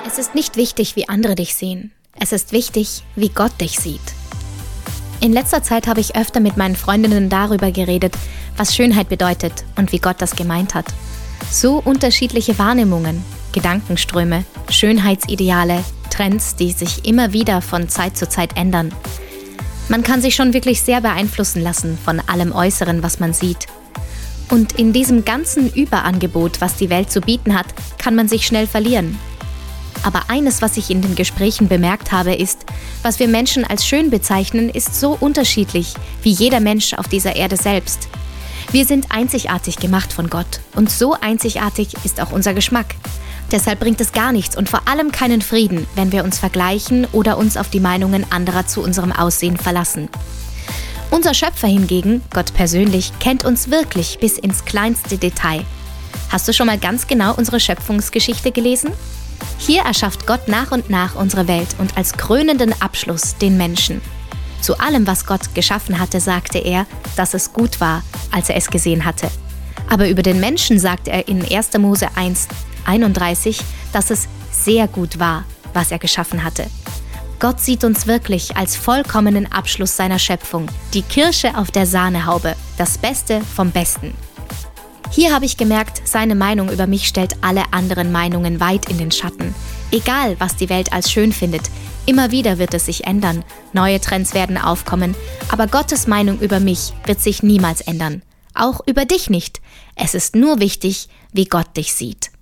Es ist nicht wichtig, wie andere dich sehen. Es ist wichtig, wie Gott dich sieht. In letzter Zeit habe ich öfter mit meinen Freundinnen darüber geredet, was Schönheit bedeutet und wie Gott das gemeint hat. So unterschiedliche Wahrnehmungen, Gedankenströme, Schönheitsideale, Trends, die sich immer wieder von Zeit zu Zeit ändern. Man kann sich schon wirklich sehr beeinflussen lassen von allem Äußeren, was man sieht. Und in diesem ganzen Überangebot, was die Welt zu bieten hat, kann man sich schnell verlieren. Aber eines, was ich in den Gesprächen bemerkt habe, ist, was wir Menschen als schön bezeichnen, ist so unterschiedlich wie jeder Mensch auf dieser Erde selbst. Wir sind einzigartig gemacht von Gott und so einzigartig ist auch unser Geschmack. Deshalb bringt es gar nichts und vor allem keinen Frieden, wenn wir uns vergleichen oder uns auf die Meinungen anderer zu unserem Aussehen verlassen. Unser Schöpfer hingegen, Gott persönlich, kennt uns wirklich bis ins kleinste Detail. Hast du schon mal ganz genau unsere Schöpfungsgeschichte gelesen? Hier erschafft Gott nach und nach unsere Welt und als krönenden Abschluss den Menschen. Zu allem, was Gott geschaffen hatte, sagte er, dass es gut war, als er es gesehen hatte. Aber über den Menschen sagt er in 1. Mose 1,31, dass es sehr gut war, was er geschaffen hatte. Gott sieht uns wirklich als vollkommenen Abschluss seiner Schöpfung, die Kirsche auf der Sahnehaube, das Beste vom Besten. Hier habe ich gemerkt, seine Meinung über mich stellt alle anderen Meinungen weit in den Schatten. Egal, was die Welt als schön findet, immer wieder wird es sich ändern, neue Trends werden aufkommen, aber Gottes Meinung über mich wird sich niemals ändern. Auch über dich nicht. Es ist nur wichtig, wie Gott dich sieht.